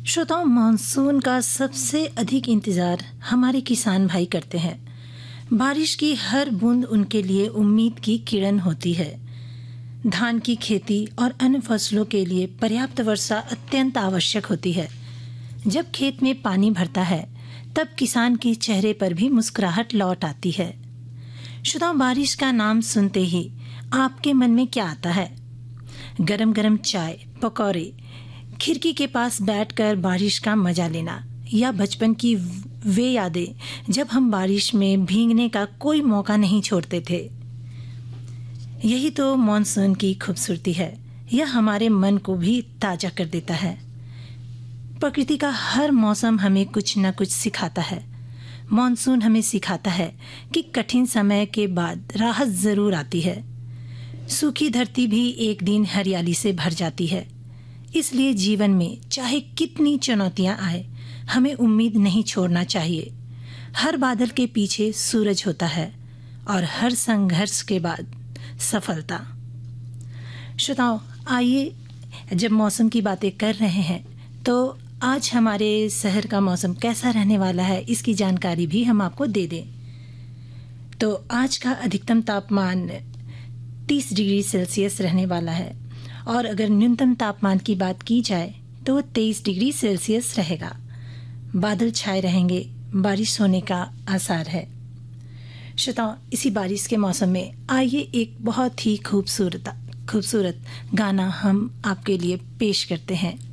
श्रोताओं, मानसून का सबसे अधिक इंतजार हमारे किसान भाई करते हैं। बारिश की हर बूंद उनके लिए उम्मीद की किरण होती है। धान की खेती और अन्य फसलों के लिए पर्याप्त वर्षा अत्यंत आवश्यक होती है। जब खेत में पानी भरता है तब किसान के चेहरे पर भी मुस्कुराहट लौट आती है। श्रोताओं, बारिश का नाम सुनते ही आपके मन में क्या आता है? गरम गरम चाय, पकौड़े, खिड़की के पास बैठकर बारिश का मजा लेना, या बचपन की वे यादें जब हम बारिश में भीगने का कोई मौका नहीं छोड़ते थे। यही तो मानसून की खूबसूरती है। यह हमारे मन को भी ताजा कर देता है। प्रकृति का हर मौसम हमें कुछ न कुछ सिखाता है। मानसून हमें सिखाता है कि कठिन समय के बाद राहत जरूर आती है। सूखी धरती भी एक दिन हरियाली से भर जाती है। इसलिए जीवन में चाहे कितनी चुनौतियां आए, हमें उम्मीद नहीं छोड़ना चाहिए। हर बादल के पीछे सूरज होता है और हर संघर्ष के बाद सफलता। श्रोताओं, आइए, जब मौसम की बातें कर रहे हैं तो आज हमारे शहर का मौसम कैसा रहने वाला है, इसकी जानकारी भी हम आपको दे दें। तो आज का अधिकतम तापमान 30 डिग्री सेल्सियस रहने वाला है और अगर न्यूनतम तापमान की बात की जाए तो 23 डिग्री सेल्सियस रहेगा। बादल छाए रहेंगे, बारिश होने का आसार है। श्रोताओं, इसी बारिश के मौसम में आइए एक बहुत ही खूबसूरत गाना हम आपके लिए पेश करते हैं।